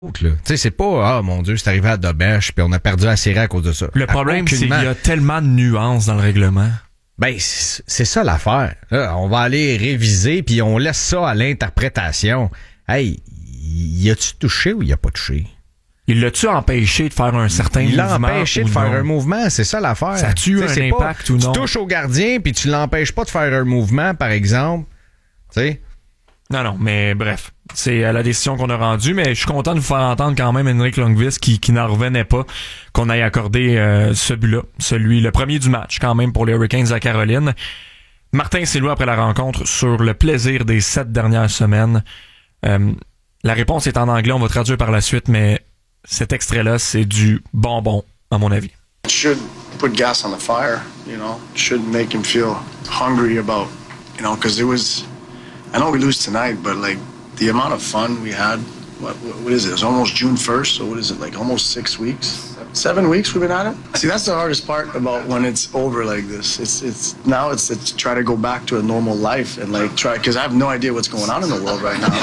Tu sais, c'est pas, ah mon Dieu, c'est arrivé à Dobèche, puis on a perdu la série à cause de ça. Le problème, c'est qu'il y a tellement de nuances dans le règlement. Ben, c'est ça l'affaire. Là, on va aller réviser, puis on laisse ça à l'interprétation. Hey, y a-tu touché ou y a pas touché? Il l'a-tu empêché de faire un certain mouvement? Il l'a empêché de faire un mouvement, c'est ça l'affaire. Ça tue un impact ou non? Tu touches au gardien, puis tu l'empêches pas de faire un mouvement, par exemple. Tu sais? Non, mais bref. C'est la décision qu'on a rendue, mais je suis content de vous faire entendre quand même Henrik Lundqvist qui n'en revenait pas qu'on ait accordé ce but-là, le premier du match quand même pour les Hurricanes de la Caroline. Martin Saint-Louis après la rencontre sur le plaisir des 7 dernières semaines. La réponse est en anglais, on va traduire par la suite, mais cet extrait-là, c'est du bonbon, à mon avis. It should put gas on the fire, you know. It should make him feel hungry about, you know, because it was, I know we lose tonight, but like the amount of fun we had, what is it? It's almost June 1st, so what is it, like almost 6 weeks? 7 weeks we've been at it? See, that's the hardest part about when it's over like this. It's now it's to try to go back to a normal life and like try, because I have no idea what's going on in the world right now.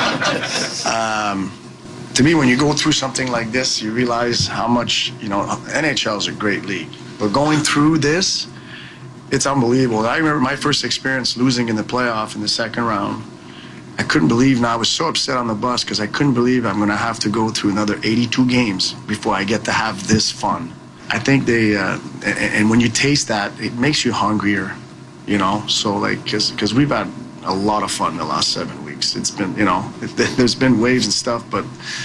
To me, when you go through something like this, you realize how much, you know, NHL is a great league. But going through this, it's unbelievable. I remember my first experience losing in the playoff in the second round. I couldn't believe, and I was so upset on the bus because I couldn't believe I'm going to have to go through another 82 games before I get to have this fun. I think they, and when you taste that, it makes you hungrier, you know? So, like, because we've had a lot of fun the last 7 weeks. It's been, you know, there's been waves and stuff, but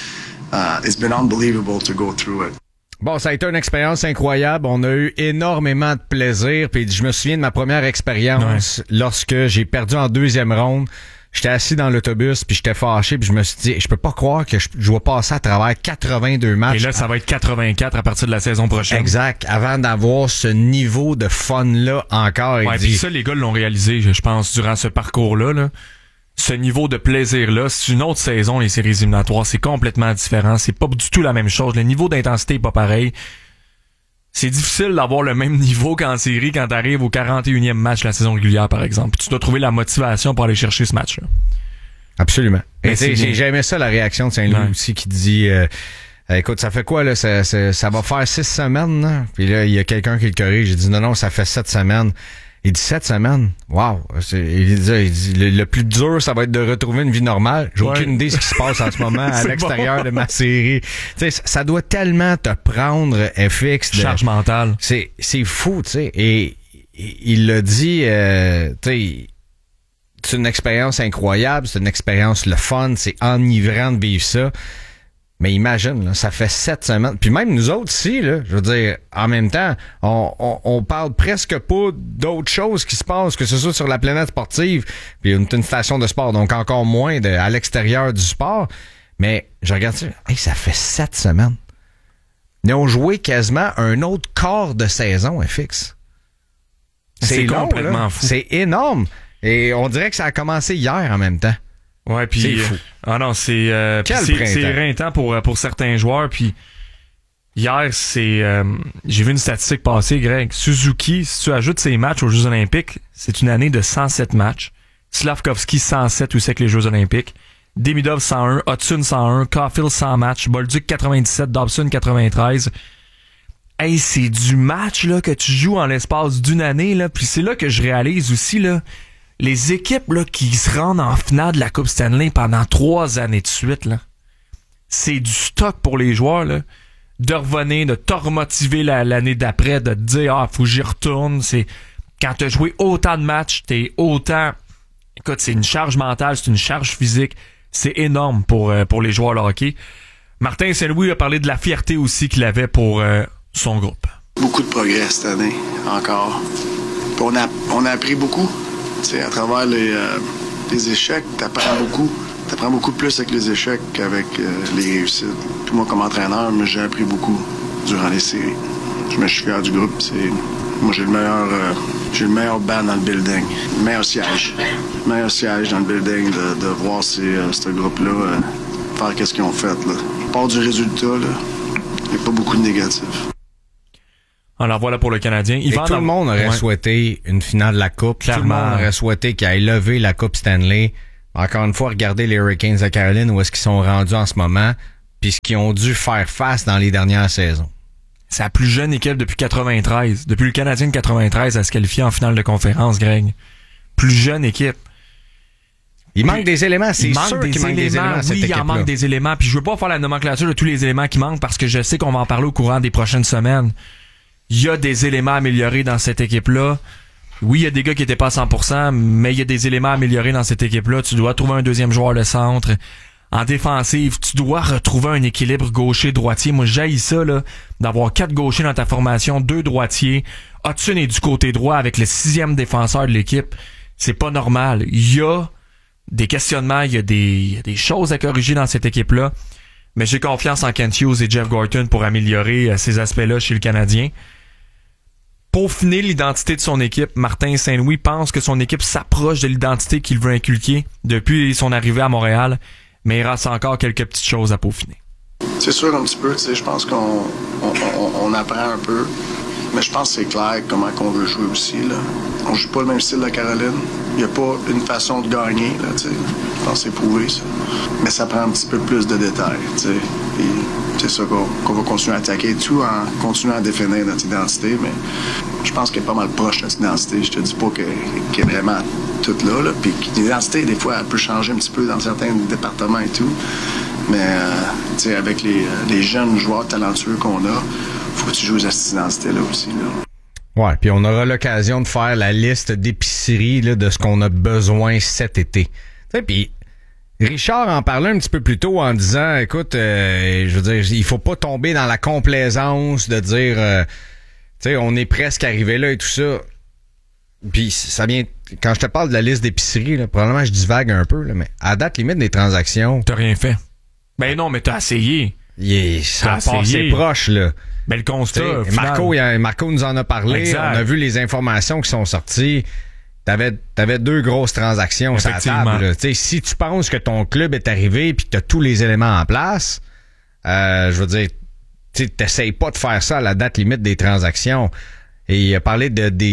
it's been unbelievable to go through it. Bon, ça a été une expérience incroyable. On a eu énormément de plaisir. Puis je me souviens de ma première expérience lorsque j'ai perdu en deuxième ronde. J'étais assis dans l'autobus, puis j'étais fâché, puis je me suis dit, je peux pas croire que je dois passer à travers 82 matchs. Et là, ça va être 84 à partir de la saison prochaine. Exact. Avant d'avoir ce niveau de fun-là encore. Ouais, puis ça, les gars l'ont réalisé, je pense, durant ce parcours-là, là. Ce niveau de plaisir-là, c'est une autre saison, les séries éliminatoires. C'est complètement différent. C'est pas du tout la même chose. Le niveau d'intensité est pas pareil. C'est difficile d'avoir le même niveau qu'en série quand t'arrives au 41e match de la saison régulière, par exemple. Puis tu dois trouver la motivation pour aller chercher ce match-là. Absolument. Et j'ai aimé ça, la réaction de Saint-Louis aussi, qui dit écoute, ça fait quoi, là? Ça va faire 6 semaines, là? Puis là, il y a quelqu'un qui le corrige. J'ai dit non, ça fait 7 semaines. Il dit 7 semaines. Wow. Il dit le plus dur, ça va être de retrouver une vie normale. J'ai aucune idée de ce qui se passe en ce moment à l'extérieur de ma série. Tu sais, ça doit tellement te prendre FX. Charge mentale. C'est fou, tu sais. Et il l'a dit, tu sais, c'est une expérience incroyable, c'est une expérience le fun, c'est enivrant de vivre ça. Mais imagine, là, ça fait 7 semaines. Puis même nous autres ici, là, je veux dire, en même temps, on parle presque pas d'autres choses qui se passent, que ce soit sur la planète sportive, puis une station de sport, donc encore moins à l'extérieur du sport. Mais je regarde ça, hey, ça fait 7 semaines. Ils ont joué quasiment un autre quart de saison, FX. C'est long, complètement là. fou. C'est énorme. Et on dirait que ça a commencé hier en même temps. Ouais, puis c'est fou. C'est éreintant pour certains joueurs. Puis hier, j'ai vu une statistique passer, Greg. Suzuki, si tu ajoutes ses matchs aux Jeux Olympiques, c'est une année de 107 matchs. Slavkovski 107 aussi avec les Jeux Olympiques. Demidov 101, Hudson 101, Caulfield 100 matchs, Bolduc 97, Dobson 93. Hey, c'est du match là que tu joues en l'espace d'une année là. Puis c'est là que je réalise aussi là. Les équipes là qui se rendent en finale de la Coupe Stanley pendant 3 années de suite, là, c'est du stock pour les joueurs là, de revenir, de te remotiver l'année d'après, de te dire faut que j'y retourne. C'est quand t'as joué autant de matchs, t'es autant. Écoute, c'est une charge mentale, c'est une charge physique, c'est énorme pour les joueurs de hockey. Martin Saint-Louis a parlé de la fierté aussi qu'il avait pour son groupe. Beaucoup de progrès cette année encore. Puis on a appris beaucoup. T'sais, à travers les échecs, t'apprends beaucoup. T'apprends beaucoup plus avec les échecs qu'avec les réussites. Puis moi, comme entraîneur, j'ai appris beaucoup durant les séries. Je suis fier du groupe. Moi, j'ai le meilleur band dans le building. Le meilleur siège. Le meilleur siège dans le building de voir ce groupe-là faire qu'est-ce qu'ils ont fait. Là. À part du résultat, il n'y a pas beaucoup de négatifs. Alors voilà pour le Canadien. Tout le monde aurait souhaité une finale de la Coupe. Clairement. Tout le monde aurait souhaité qu'il ait levé la Coupe Stanley. Encore une fois, regardez les Hurricanes de Caroline, où est-ce qu'ils sont rendus en ce moment. puis ce qu'ils ont dû faire face dans les dernières saisons. C'est la plus jeune équipe depuis 93. Depuis le Canadien de 93 à se qualifier en finale de conférence, Greg. Plus jeune équipe. Il manque des éléments, c'est sûr qu'il manque des éléments à cette équipe-là. Oui, il en manque des éléments. Puis je veux pas faire la nomenclature de tous les éléments qui manquent parce que je sais qu'on va en parler au courant des prochaines semaines. Il y a des éléments améliorés dans cette équipe-là. Oui, il y a des gars qui étaient pas à 100%, mais il y a des éléments améliorés dans cette équipe-là. Tu dois trouver un deuxième joueur de centre. En défensive, tu dois retrouver un équilibre gaucher-droitier. Moi, j'haïs ça, là, d'avoir 4 gauchers dans ta formation, 2 droitiers. Hudson est du côté droit avec le 6e défenseur de l'équipe. C'est pas normal. Il y a des questionnements, il y a des choses à corriger dans cette équipe-là. Mais j'ai confiance en Kent Hughes et Jeff Gorton pour améliorer ces aspects-là chez le Canadien. Peaufiner l'identité de son équipe, Martin Saint-Louis pense que son équipe s'approche de l'identité qu'il veut inculquer depuis son arrivée à Montréal, mais il reste encore quelques petites choses à peaufiner. C'est sûr un petit peu, tu sais, je pense qu'on apprend un peu, mais je pense que c'est clair comment qu'on veut jouer aussi, là. On joue pas le même style de la Caroline. Il n'y a pas une façon de gagner, là, tu sais. Je pense que c'est prouvé, ça. Mais ça prend un petit peu plus de détails, tu sais. Puis c'est ça qu'on va continuer à attaquer, tout en continuant à définir notre identité, mais je pense qu'elle est pas mal proche de notre identité. Je te dis pas qu'elle est vraiment toute là. Puis l'identité, des fois, elle peut changer un petit peu dans certains départements et tout. Mais, tu sais, avec les jeunes joueurs talentueux qu'on a, faut que tu joues à cette identité-là aussi, là. Ouais, puis on aura l'occasion de faire la liste d'épicerie là, de ce qu'on a besoin cet été. Tu sais, puis Richard en parlait un petit peu plus tôt en disant, écoute, je veux dire, il faut pas tomber dans la complaisance de dire, tu sais, on est presque arrivé là et tout ça. Puis ça vient, quand je te parle de la liste d'épicerie, là, probablement je divague un peu, là, mais à date limite des transactions, t'as rien fait. Ben non, mais t'as essayé. Ça a passé proche, là. Mais le constat, Marco nous en a parlé. Exact. On a vu les informations qui sont sorties. T'avais 2 grosses transactions sur la table. Si tu penses que ton club est arrivé et que tu as tous les éléments en place, je veux dire, t'essayes pas de faire ça à la date limite des transactions. Et il a parlé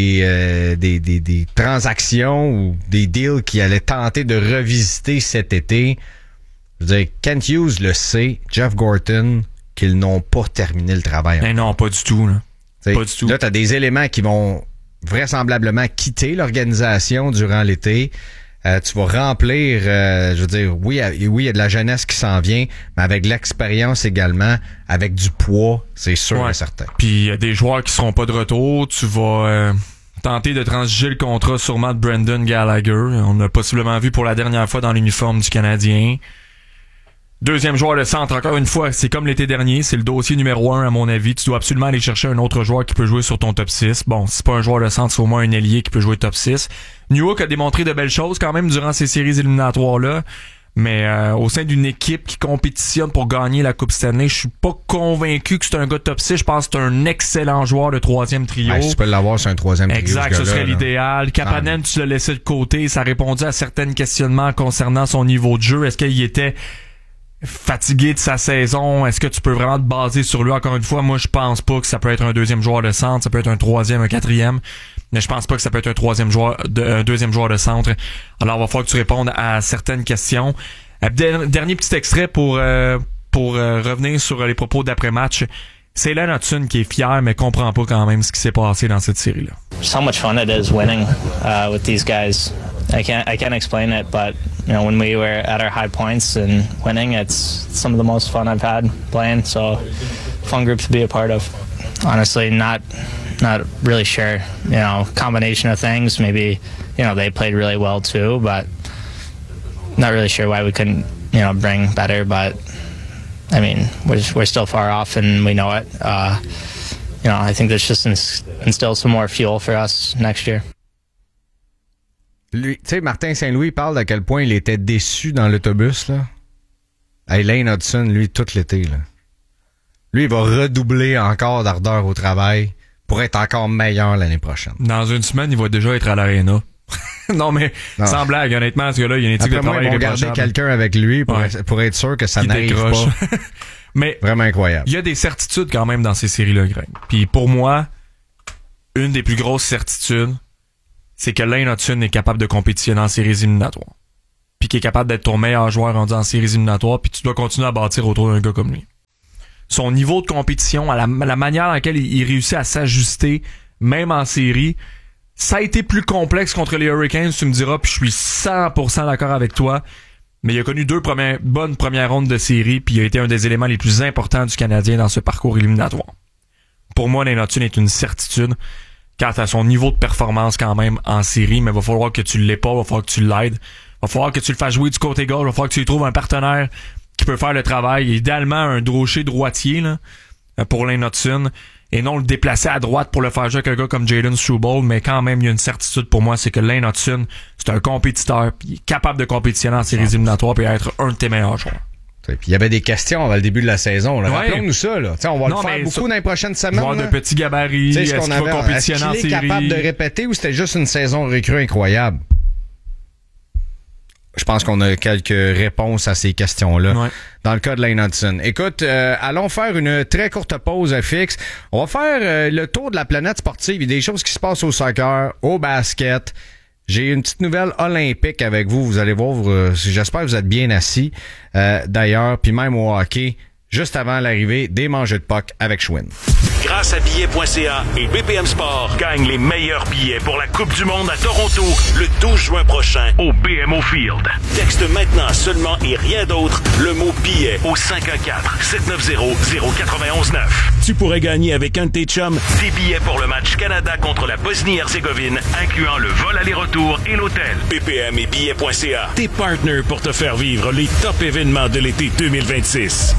des transactions ou des deals qu'il allait tenter de revisiter cet été. Je veux dire, Kent Hughes le sait, Jeff Gorton, qu'ils n'ont pas terminé le travail. Mais non, pas du tout. Là. Pas du tout. Là, t'as des éléments qui vont vraisemblablement quitter l'organisation durant l'été. Tu vas remplir, je veux dire, oui, il y a de la jeunesse qui s'en vient, mais avec l'expérience également, avec du poids, c'est sûr et certain. Puis il y a des joueurs qui seront pas de retour. Tu vas tenter de transiger le contrat sûrement de Brendan Gallagher. On l'a possiblement vu pour la dernière fois dans l'uniforme du Canadien. Deuxième joueur de centre, encore une fois, c'est comme l'été dernier, c'est le dossier numéro 1 à mon avis. Tu dois absolument aller chercher un autre joueur qui peut jouer sur ton top 6. Bon, si c'est pas un joueur de centre, c'est au moins un ailier qui peut jouer top 6. Newhook a démontré de belles choses quand même durant ces séries éliminatoires-là, mais au sein d'une équipe qui compétitionne pour gagner la Coupe Stanley, je suis pas convaincu que c'est un gars de top 6. Je pense que c'est un excellent joueur de 3e trio. Ben, si tu peux l'avoir sur un 3e trio. Exact, ce serait l'idéal. Kapanen, tu l'as laissé de côté. Ça répondait à certains questionnements concernant son niveau de jeu. Est-ce qu'il était fatigué de sa saison? Est-ce que tu peux vraiment te baser sur lui? Encore une fois, moi, je pense pas que ça peut être un deuxième joueur de centre. Ça peut être un 3e, un 4e. Mais je pense pas que ça peut être un deuxième joueur de centre. Alors, il va falloir que tu répondes à certaines questions. Dernier petit extrait pour revenir sur les propos d'après-match. C'est Len Hudson qui est fier, mais comprend pas quand même ce qui s'est passé dans cette série-là. Just how much fun it is winning with these guys. I can't explain it, but you know, when we were at our high points and winning, it's some of the most fun I've had playing. So, fun group to be a part of. Honestly, not really sure. You know, combination of things. Maybe, you know, they played really well too, but not really sure why we couldn't, you know, bring better. But I mean, we're still far off, and we know it. You know, I think this just instills some more fuel for us next year. Lui, tu sais, Martin Saint-Louis parle d'à quel point il était déçu dans l'autobus, là. Hey, Lane Hudson, lui, tout l'été, là. Lui, il va redoubler encore d'ardeur au travail pour être encore meilleur l'année prochaine. Dans une semaine, il va déjà être à l'aréna. Non, mais sans blague, honnêtement, ce gars-là, il y a une éthique de travail irréprochable. Ils vont garder quelqu'un avec lui pour être sûr que ça n'arrive pas. Mais vraiment incroyable. Il y a des certitudes quand même dans ces séries-là, Greg. Puis pour moi, une des plus grosses certitudes, c'est que Lane Hudson est capable de compétitionner en séries éliminatoires. puis qui est capable d'être ton meilleur joueur rendu en séries éliminatoires, puis tu dois continuer à bâtir autour d'un gars comme lui. Son niveau de compétition, la manière dans laquelle il réussit à s'ajuster, même en série, ça a été plus complexe contre les Hurricanes, tu me diras, puis je suis 100% d'accord avec toi. Mais il a connu bonnes premières rondes de série, puis il a été un des éléments les plus importants du Canadien dans ce parcours éliminatoire. Pour moi, Nate Hudson est une certitude quant à son niveau de performance quand même en série, mais il va falloir que tu l'aies pas, il va falloir que tu l'aides, il va falloir que tu le fasses jouer du côté gauche, il va falloir que tu lui trouves un partenaire qui peut faire le travail, idéalement un gaucher droitier là, pour Nate Hudson, et non le déplacer à droite pour le faire jouer avec un gars comme Jayden Struble, mais quand même, il y a une certitude pour moi, c'est que Nate Hudson, c'est un compétiteur, puis il est capable de compétitionner en séries éliminatoires et être un de tes meilleurs joueurs. Puis il y avait des questions avant le début de la saison. Là. Ouais. Rappelons-nous ça. Là. On va le faire beaucoup dans les prochaines semaines. Voir de petits gabarits, est-ce qu'il va compétitionner en série? Est-ce qu'il est capable de répéter ou c'était juste une saison recrue incroyable? Je pense qu'on a quelques réponses à ces questions-là dans le cas de Nate Hudson. Écoute, allons faire une très courte pause fixe. On va faire le tour de la planète sportive. Il y a des choses qui se passent au soccer, au basket. J'ai une petite nouvelle olympique avec vous. Vous allez voir, j'espère que vous êtes bien assis. D'ailleurs, puis même au hockey, juste avant l'arrivée des mangeux de puck avec Schwinn. Grâce à billets.ca et BPM Sport, gagne les meilleurs billets pour la Coupe du Monde à Toronto le 12 juin prochain au BMO Field. Texte maintenant seulement et rien d'autre le mot billet au 514-790-0919. Tu pourrais gagner avec un de tes chums des billets pour le match Canada contre la Bosnie-Herzégovine, incluant le vol aller-retour et l'hôtel. BPM et billets.ca, tes partners pour te faire vivre les top événements de l'été 2026.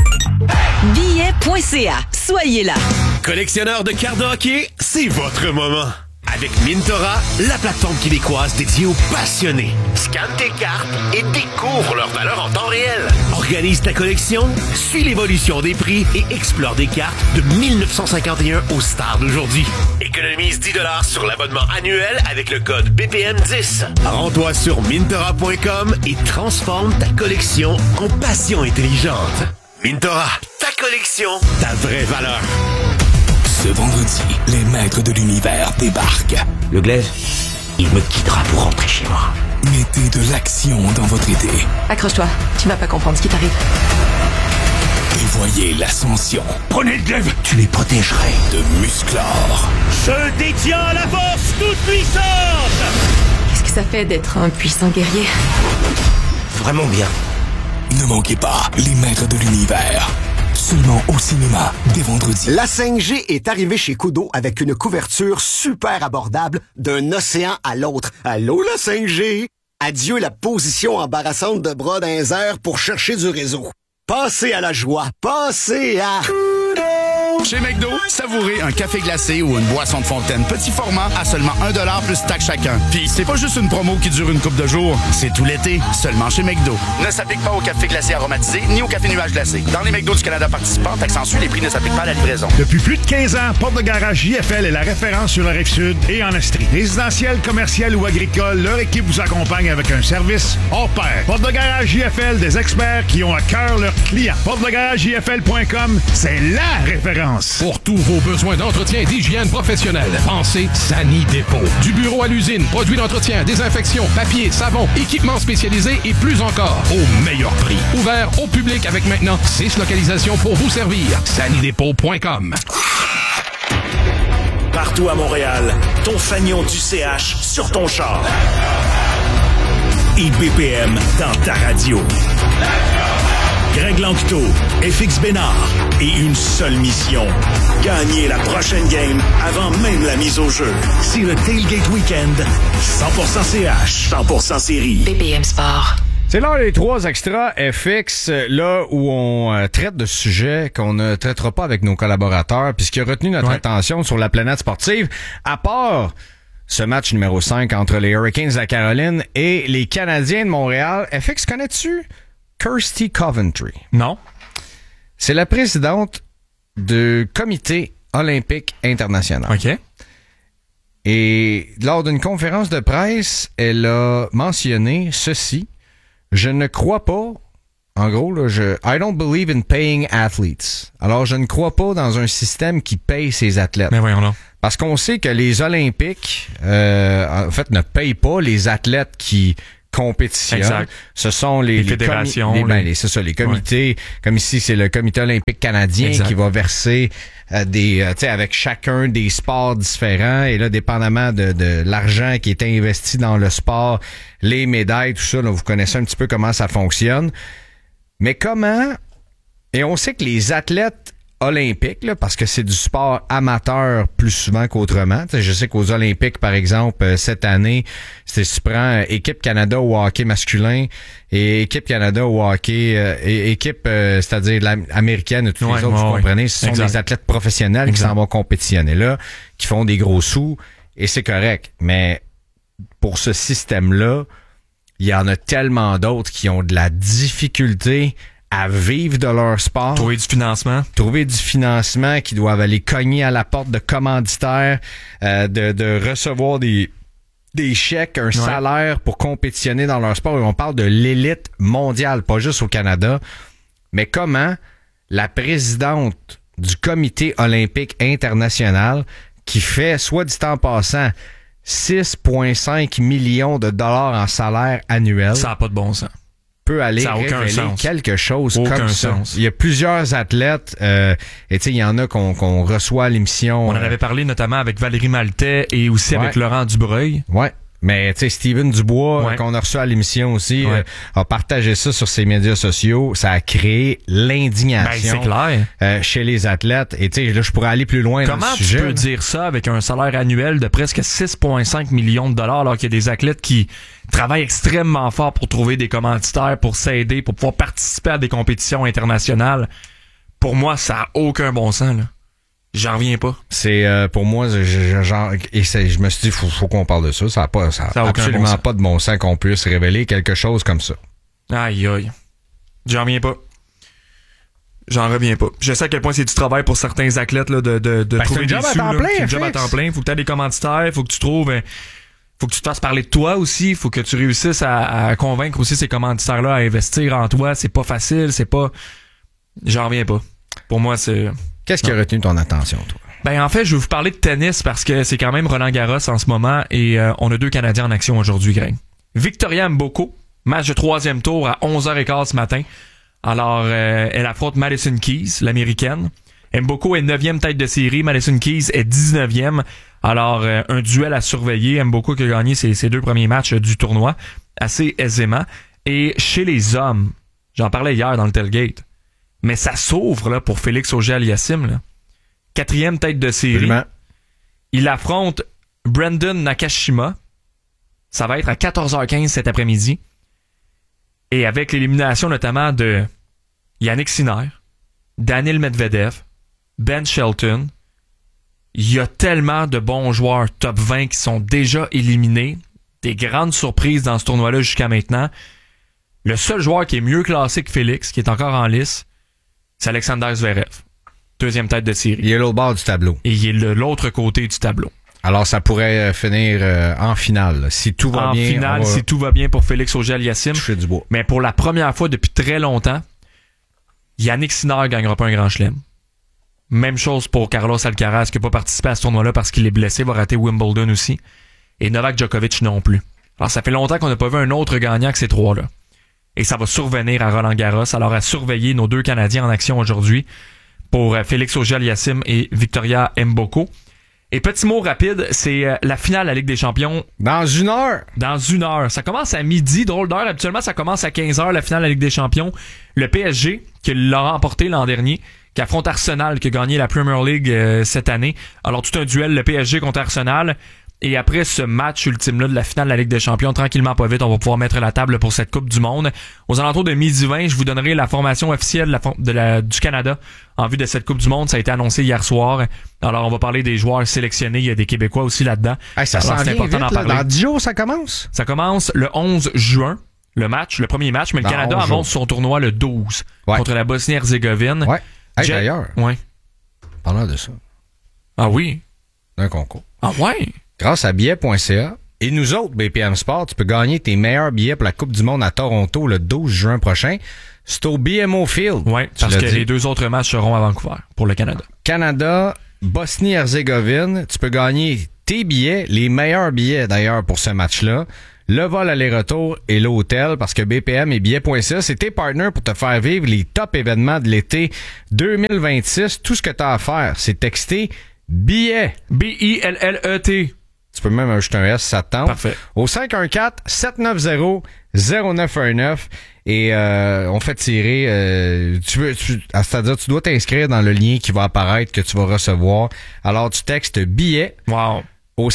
Billets.ca. Soyez là. Collectionneur de cartes de hockey, c'est votre moment. Avec Mintora, la plateforme québécoise dédiée aux passionnés. Scanne tes cartes et découvre leur valeur en temps réel. Organise ta collection, suis l'évolution des prix et explore des cartes de 1951 aux stars d'aujourd'hui. Économise 10$ sur l'abonnement annuel avec le code BPM10. Rends-toi sur Mintora.com et transforme ta collection en passion intelligente. Mintora, ta collection, ta vraie valeur. Ce vendredi, les maîtres de l'univers débarquent. Le glaive, il me quittera pour rentrer chez moi. Mettez de l'action dans votre été. Accroche-toi, tu vas pas comprendre ce qui t'arrive. Et voyez l'ascension. Prenez le glaive, tu les protégerais. De Musclor. Je détiens la force toute puissante. Qu'est-ce que ça fait d'être un puissant guerrier? Vraiment bien. Ne manquez pas les maîtres de l'univers. Seulement au cinéma, dès vendredi. La 5G est arrivée chez Koodo avec une couverture super abordable d'un océan à l'autre. Allô, la 5G? Adieu la position embarrassante de bras dans les airs pour chercher du réseau. Passez à la joie. Passez à... Chez McDo, savourez un café glacé ou une boisson de fontaine petit format à seulement 1$ plus taxe chacun. Puis c'est pas juste une promo qui dure une couple de jours, c'est tout l'été, seulement chez McDo. Ne s'applique pas au café glacé aromatisé ni au café nuage glacé. Dans les McDo du Canada participants, taxe en sus, les prix ne s'appliquent pas à la livraison. Depuis plus de 15 ans, Porte de Garage JFL est la référence sur la Rive-Sud et en Estrie. Résidentiel, commercial ou agricole, leur équipe vous accompagne avec un service hors pair. Porte de Garage JFL, des experts qui ont à cœur leurs clients. PorteDeGarageJFL.com, c'est la référence. Pour tous vos besoins d'entretien et d'hygiène professionnelle, pensez Sani Dépôt. Du bureau à l'usine, produits d'entretien, désinfection, papier, savon, équipements spécialisés et plus encore, au meilleur prix. Ouvert au public avec maintenant 6 localisations pour vous servir. SaniDépôt.com. Partout à Montréal, ton fanion du CH sur ton char. Et BPM dans ta radio. Greg Lanctot, FX Bénard et une seule mission. Gagner la prochaine game avant même la mise au jeu. C'est le Tailgate Weekend. 100% CH, 100% série. BPM Sport. C'est l'heure des 3 extras FX, là où on traite de sujets qu'on ne traitera pas avec nos collaborateurs, puis ce qui a retenu notre attention sur la planète sportive, à part ce match numéro 5 entre les Hurricanes de la Caroline et les Canadiens de Montréal. FX, connais-tu Kirsty Coventry? Non. C'est la présidente du Comité olympique international. OK. Et lors d'une conférence de presse, elle a mentionné ceci. Je ne crois pas, en gros, là, I don't believe in paying athletes. Alors, je ne crois pas dans un système qui paye ses athlètes. Mais voyons là. Parce qu'on sait que les Olympiques, en fait, ne payent pas les athlètes qui compétitionnent. Exact. Ce sont les fédérations. C'est ça, les comités. Comme ici, c'est le Comité olympique canadien qui va verser avec chacun des sports différents. Et là, dépendamment de l'argent qui est investi dans le sport, les médailles, tout ça, là, vous connaissez un petit peu comment ça fonctionne. Mais comment... Et on sait que les athlètes olympiques, là, parce que c'est du sport amateur plus souvent qu'autrement. T'sais, je sais qu'aux Olympiques, par exemple, cette année, si tu prends Équipe Canada au hockey masculin et Équipe Canada au hockey, équipe, c'est-à-dire américaine et tous les autres, vous comprenez, ce sont des athlètes professionnels qui s'en vont compétitionner là, qui font des gros sous, et c'est correct. Mais pour ce système-là, il y en a tellement d'autres qui ont de la difficulté à vivre de leur sport. Trouver du financement, qui doivent aller cogner à la porte de commanditaires, de recevoir des chèques, un salaire pour compétitionner dans leur sport. Et on parle de l'élite mondiale, pas juste au Canada. Mais comment la présidente du Comité olympique international, qui fait, soit dit en passant, 6,5 millions de dollars en salaire annuel. Ça n'a pas de bon sens. Peut aller révéler quelque chose comme ça. Il y a plusieurs athlètes, et tu sais, il y en a qu'on reçoit à l'émission. On en avait parlé notamment avec Valérie Maltais et aussi avec Laurent Dubreuil. Ouais. Mais tu sais, Steven Dubois, qu'on a reçu à l'émission aussi, a partagé ça sur ses médias sociaux. Ça a créé l'indignation chez les athlètes. Et tu sais, là, je pourrais aller plus loin dans le sujet. Comment tu peux dire ça avec un salaire annuel de presque 6,5 millions de dollars alors qu'il y a des athlètes qui travaillent extrêmement fort pour trouver des commanditaires, pour s'aider, pour pouvoir participer à des compétitions internationales? Pour moi, ça n'a aucun bon sens, là. J'en reviens pas. C'est pour moi, je me suis dit faut qu'on parle de ça. Ça a absolument pas de bon sens qu'on puisse révéler quelque chose comme ça. Aïe aïe. J'en reviens pas. Je sais à quel point c'est du travail pour certains athlètes là, de trouver des sous. C'est un job à temps plein. Faut que tu aies des commanditaires, faut que tu trouves, faut que tu te fasses parler de toi aussi. Faut que tu réussisses à convaincre aussi ces commanditaires-là à investir en toi. C'est pas facile, J'en reviens pas. Pour moi, c'est... Qu'est-ce qui a retenu ton attention, toi? Ben, en fait, je vais vous parler de tennis parce que c'est quand même Roland-Garros en ce moment et on a 2 Canadiens en action aujourd'hui, Greg. Victoria Mboko, match de 3e tour à 11h15 ce matin. Alors, elle affronte Madison Keys, l'américaine. Mboko est 9e tête de série, Madison Keys est 19e. Alors, un duel à surveiller. Mboko qui a gagné ses 2 premiers matchs du tournoi assez aisément. Et chez les hommes, j'en parlais hier dans le tailgate, mais ça s'ouvre là pour Félix Auger-Aliassime. 4e tête de série. Absolument. Il affronte Brandon Nakashima. Ça va être à 14h15 cet après-midi. Et avec l'élimination notamment de Yannick Sinner, Daniil Medvedev, Ben Shelton, il y a tellement de bons joueurs top 20 qui sont déjà éliminés. Des grandes surprises dans ce tournoi-là jusqu'à maintenant. Le seul joueur qui est mieux classé que Félix, qui est encore en lice, c'est Alexander Zverev. 2e tête de série. Il est l'autre bord du tableau. Et il est l'autre côté du tableau. Alors, ça pourrait finir en finale. Là. Si tout va bien. En finale, si tout va bien pour Félix Auger-Aliassime. Toucher du bois. Mais pour la première fois depuis très longtemps, Yannick Sinner ne gagnera pas un grand chelem. Même chose pour Carlos Alcaraz, qui n'a pas participé à ce tournoi-là parce qu'il est blessé, va rater Wimbledon aussi. Et Novak Djokovic non plus. Alors, ça fait longtemps qu'on n'a pas vu un autre gagnant que ces 3-là. Et ça va survenir à Roland-Garros. Alors, à surveiller nos 2 Canadiens en action aujourd'hui pour Félix Auger-Aliassime et Victoria Mboko. Et petit mot rapide, c'est la finale de la Ligue des Champions. Dans 1 heure. Dans 1 heure. Ça commence à midi, drôle d'heure. Habituellement, ça commence à 15h, la finale de la Ligue des Champions. Le PSG, qui l'a remporté l'an dernier, qui affronte Arsenal, qui a gagné la Premier League cette année. Alors, tout un duel, le PSG contre Arsenal. Et après ce match ultime-là de la finale de la Ligue des Champions, tranquillement pas vite, on va pouvoir mettre la table pour cette Coupe du Monde. Aux alentours de 12h20, je vous donnerai la formation officielle du Canada en vue de cette Coupe du Monde. Ça a été annoncé hier soir. Alors, on va parler des joueurs sélectionnés. Il y a des Québécois aussi là-dedans. Hey, ça alors, c'est important d'en parler. Dans 10 jours, ça commence? Ça commence le 11 juin, le premier match. Mais le Canada annonce son tournoi le 12 contre la Bosnie-Herzégovine. Ouais. Hey, d'ailleurs, parlant de ça. Ah oui? D'un concours. Ah ouais? Grâce à billets.ca et nous autres, BPM Sport, tu peux gagner tes meilleurs billets pour la Coupe du Monde à Toronto le 12 juin prochain. C'est au BMO Field. Oui, parce que les 2 autres matchs seront à Vancouver pour le Canada. Canada, Bosnie-Herzégovine, tu peux gagner tes billets, les meilleurs billets d'ailleurs pour ce match-là, le vol aller-retour et l'hôtel, parce que BPM et billets.ca, c'est tes partners pour te faire vivre les top événements de l'été 2026. Tout ce que tu as à faire, c'est texter billets. BILLET. Tu peux même ajouter un S, ça te tente. Parfait. Au 514-790-0919. Et on fait tirer... c'est-à-dire, tu dois t'inscrire dans le lien qui va apparaître, que tu vas recevoir. Alors, tu textes billets au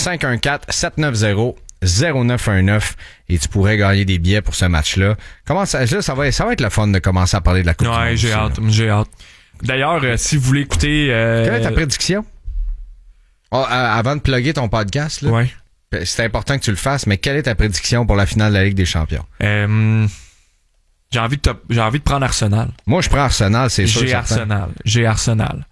514-790-0919 et tu pourrais gagner des billets pour ce match-là. Comment ça va être le fun de commencer à parler de la Coupe du Monde. J'ai hâte. D'ailleurs, si vous voulez écouter... Quelle est ta prédiction? Avant de plugger ton podcast, là, ouais. C'est important que tu le fasses, mais quelle est ta prédiction pour la finale de la Ligue des Champions? J'ai envie de prendre Arsenal. Moi, je prends Arsenal, c'est sûr. J'ai Arsenal.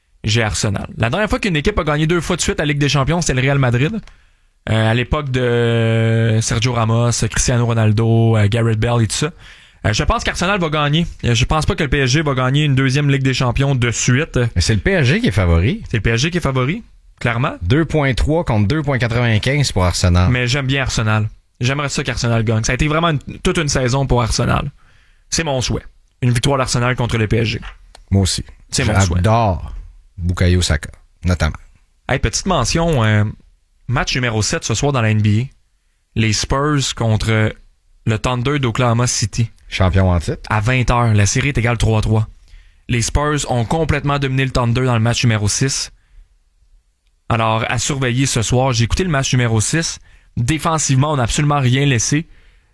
La dernière fois qu'une équipe a gagné 2 fois de suite à la Ligue des Champions, c'était le Real Madrid. À l'époque de Sergio Ramos, Cristiano Ronaldo, Gareth Bale et tout ça. Je pense qu'Arsenal va gagner. Je pense pas que le PSG va gagner une deuxième Ligue des Champions de suite. Mais c'est le PSG qui est favori. C'est le PSG qui est favori, clairement. 2.3 contre 2.95 pour Arsenal. Mais j'aime bien Arsenal. J'aimerais ça qu'Arsenal gagne. Ça a été vraiment toute une saison pour Arsenal. C'est mon souhait. Une victoire d'Arsenal contre le PSG. Moi aussi. C'est mon souhait. J'adore Bukayo Saka, notamment. Hey, petite mention, match numéro 7 ce soir dans la NBA. Les Spurs contre le Thunder d'Oklahoma City. Champion en titre. À 20h, la série est égale 3-3. Les Spurs ont complètement dominé le Thunder dans le match numéro 6. Alors, à surveiller ce soir. J'ai écouté le match numéro 6. Défensivement, on n'a absolument rien laissé.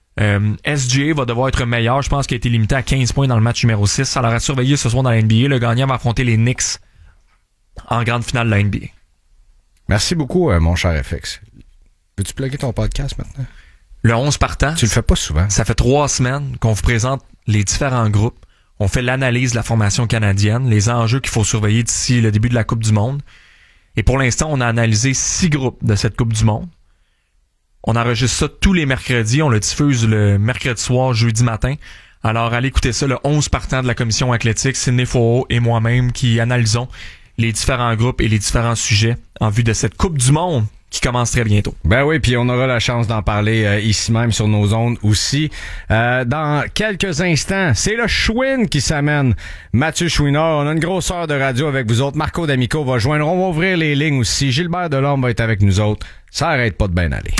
SGA va devoir être meilleur. Je pense qu'il a été limité à 15 points dans le match numéro 6. Alors, à surveiller ce soir dans la NBA. Le gagnant va affronter les Knicks en grande finale de la NBA. Merci beaucoup, mon cher FX. Peux-tu plugger ton podcast maintenant? Le 11 partant. Tu le fais pas souvent. Ça fait 3 semaines qu'on vous présente les différents groupes. On fait l'analyse de la formation canadienne, les enjeux qu'il faut surveiller d'ici le début de la Coupe du Monde. Et pour l'instant, on a analysé 6 groupes de cette Coupe du Monde. On enregistre ça tous les mercredis. On le diffuse le mercredi soir, jeudi matin. Alors, allez écouter ça, le 11 partant de la Commission athlétique, Sidney Faux et moi-même qui analysons les différents groupes et les différents sujets en vue de cette Coupe du Monde qui commence très bientôt. Ben oui, puis on aura la chance d'en parler ici même sur nos ondes aussi. Dans quelques instants, c'est le Chouin qui s'amène. Mathieu Chouinard, on a une grosse heure de radio avec vous autres. Marco D'Amico va joindre. On va ouvrir les lignes aussi. Gilbert Delorme va être avec nous autres. Ça arrête pas de bien aller.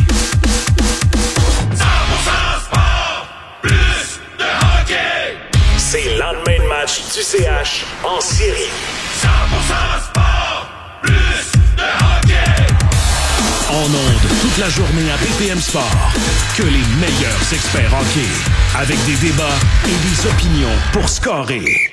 100% sport, plus de hockey. C'est le lendemain de match du CH en série. 100% sport, plus de hockey. En ondes toute la journée à BPM Sport. Que les meilleurs experts hockey. Avec des débats et des opinions pour scorer.